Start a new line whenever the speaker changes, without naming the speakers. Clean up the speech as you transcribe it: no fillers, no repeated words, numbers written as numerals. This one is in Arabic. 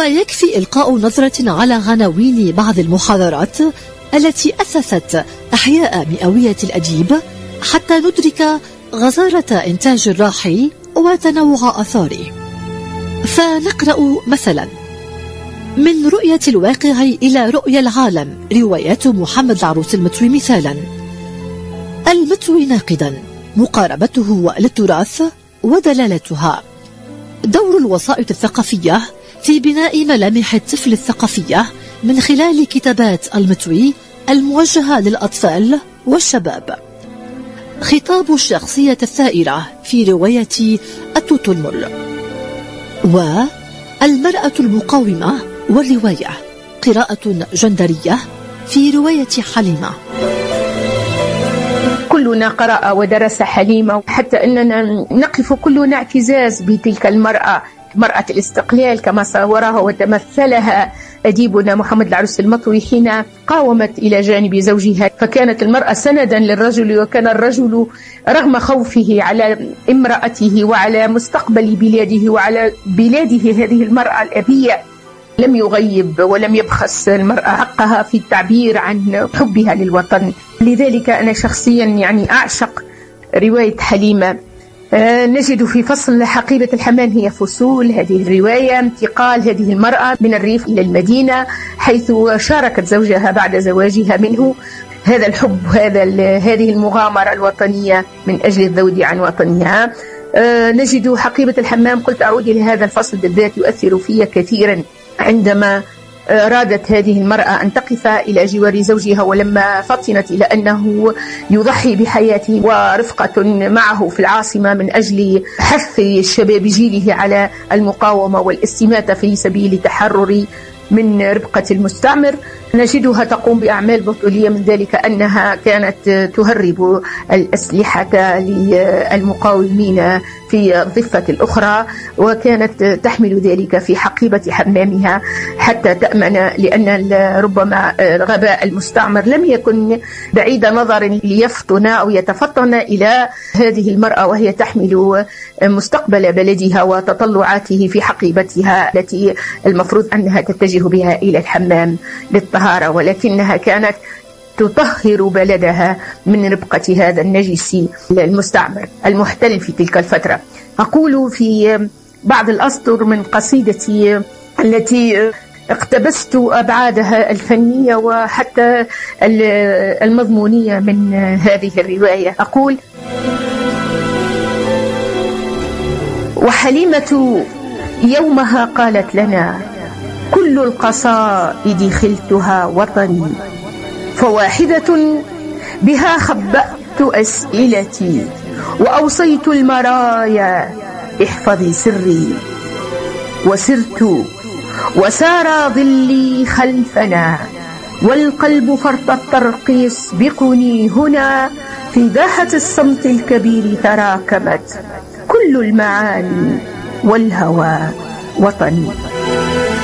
ويكفي إلقاء نظرة على عناوين بعض المحاضرات التي أسست أحياء مئوية الأديب حتى ندرك غزارة إنتاج الراحل وتنوع آثاره. فنقرأ مثلا: من رؤية الواقع إلى رؤية العالم، روايات محمد العروس المطوي مثالا. المطوي ناقدا، مقاربته للتراث ودلالتها. دور الوسائط الثقافية في بناء ملامح الطفل الثقافية من خلال كتابات المطوي الموجهة للأطفال والشباب. خطاب الشخصية الثائرة في رواية التوت المر. والمرأة المقاومة والرواية، قراءة جندرية في رواية حليمة.
كلنا قرأ ودرس حليمة، حتى أننا نقف كلنا اعتزاز بتلك المرأة، مرأة الاستقلال كما صورها وتمثلها أديبنا محمد العروس المطوي حين قاومت إلى جانب زوجها، فكانت المرأة سندا للرجل، وكان الرجل رغم خوفه على امرأته وعلى مستقبل بلاده وعلى بلاده هذه المرأة الأبية لم يغيب ولم يبخس المرأة حقها في التعبير عن حبها للوطن. لذلك أنا شخصيا أعشق رواية حليمة. نجد في فصل حقيبة الحمام هي فصول هذه الرواية انتقال هذه المرأة من الريف إلى المدينة، حيث شاركت زوجها بعد زواجها منه هذا الحب، هذه المغامرة الوطنية من أجل الذود عن وطنها. نجد حقيبة الحمام، قلت أعود إلى هذا الفصل بالذات، يؤثر في كثيرا عندما أرادت هذه المرأة أن تقف إلى جوار زوجها، ولما فطنت إلى أنه يضحي بحياته ورفقة معه في العاصمة من أجل حث الشباب جيله على المقاومة والاستماتة في سبيل التحرر من ربقة المستعمر. نجدها تقوم بأعمال بطولية، من ذلك أنها كانت تهرب الأسلحة للمقاومين في الضفة الأخرى، وكانت تحمل ذلك في حقيبة حمامها حتى تأمن، لأن ربما غباء المستعمر لم يكن بعيد نظر ليفطن أو يتفطن إلى هذه المرأة وهي تحمل مستقبل بلدها وتطلعاته في حقيبتها التي المفروض أنها تتجه بها إلى الحمام للطهارة، ولكنها كانت تطهر بلدها من ربقة هذا النجس المستعمر المحتل في تلك الفترة. أقول في بعض الأسطر من قصيدتي التي اقتبست أبعادها الفنية وحتى المضمونية من هذه الرواية، أقول: وحليمة يومها قالت لنا: كل القصائد خلتها وطني، فواحدة بها خبأت أسئلتي، وأوصيت المرايا احفظي سري، وسرت وسار ظلي خلفنا، والقلب فرط الطرق يسبقني هنا، في داحة الصمت الكبير تراكمت كل المعاني، والهوى وطني.